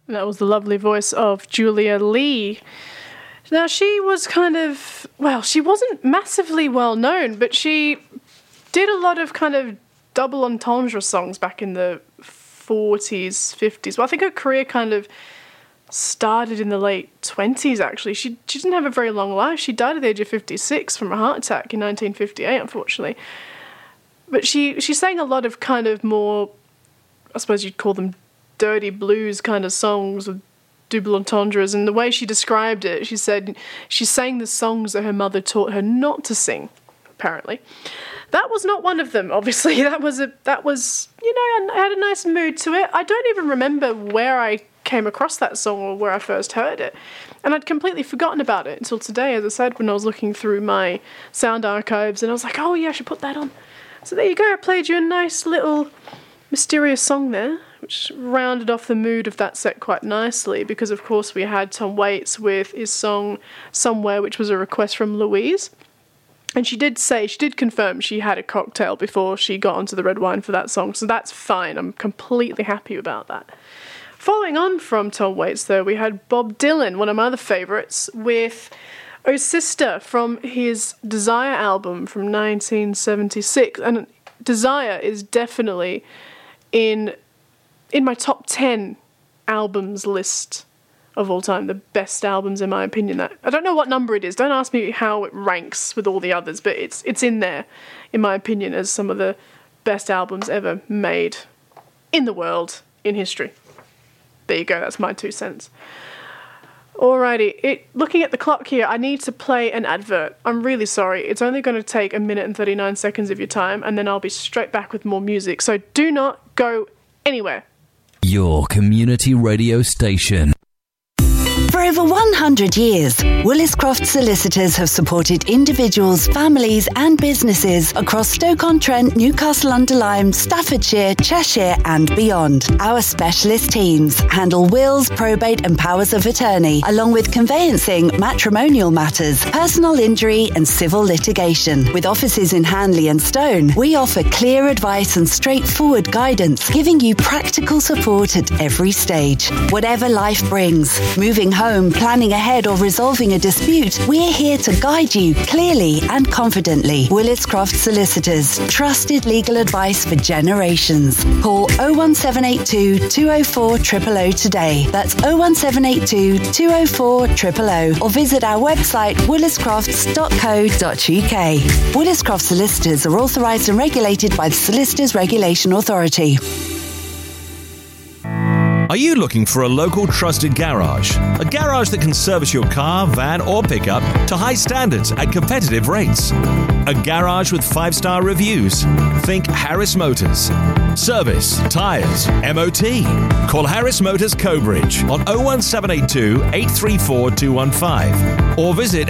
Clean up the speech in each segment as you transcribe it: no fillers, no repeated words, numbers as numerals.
That was the lovely voice of Julia Lee. Now, she was she wasn't massively well known, but she did a lot of kind of double entendre songs back in the 40s, 50s. Well, I think her career kind of started in the late 20s, actually. She didn't have a very long life. She died at the age of 56 from a heart attack in 1958, unfortunately. But she sang a lot of kind of more, I suppose you'd call them dirty blues kind of songs with double entendres, and the way she described it, she said she sang the songs that her mother taught her not to sing, apparently. That was not one of them, obviously. That was I had a nice mood to it. I don't even remember where I came across that song or where I first heard it, and I'd completely forgotten about it until today, as I said, when I was looking through my sound archives, and I was like, oh yeah, I should put that on. So there you go, I played you a nice little mysterious song there, which rounded off the mood of that set quite nicely, because of course we had Tom Waits with his song Somewhere, which was a request from Louise. And she did confirm she had a cocktail before she got onto the red wine for that song, so that's fine. I'm completely happy about that. Following on from Tom Waits, though, we had Bob Dylan, one of my other favourites, with Oh Sister from his Desire album from 1976. And Desire is definitely in my top 10 albums list of all time, the best albums in my opinion. I don't know what number it is, don't ask me how it ranks with all the others, but it's in there, in my opinion, as some of the best albums ever made in the world, in history. There you go, that's my 2 cents. Alrighty, looking at the clock here, I need to play an advert. I'm really sorry, it's only going to take 1 minute and 39 seconds of your time, and then I'll be straight back with more music, so do not go anywhere. Your community radio station. For over 100 years, Willis Croft Solicitors have supported individuals, families and businesses across Stoke-on-Trent, Newcastle-under-Lyme, Staffordshire, Cheshire and beyond. Our specialist teams handle wills, probate and powers of attorney, along with conveyancing, matrimonial matters, personal injury and civil litigation. With offices in Hanley and Stone, we offer clear advice and straightforward guidance, giving you practical support at every stage. Whatever life brings, moving home, planning ahead or resolving a dispute, we're here to guide you clearly and confidently. Willis Croft Solicitors, trusted legal advice for generations. Call 01782 204 000 today. That's 01782 204 000, or visit our website williscrofts.co.uk. Willis Croft Solicitors are authorised and regulated by the Solicitors Regulation Authority. Are you looking for a local trusted garage? A garage that can service your car, van or pickup to high standards at competitive rates. A garage with 5-star reviews. Think Harris Motors. Service, tyres, MOT. Call Harris Motors Cobridge on 01782 834 215 or visit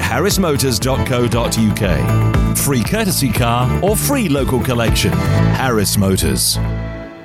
harrismotors.co.uk. Free courtesy car or free local collection. Harris Motors.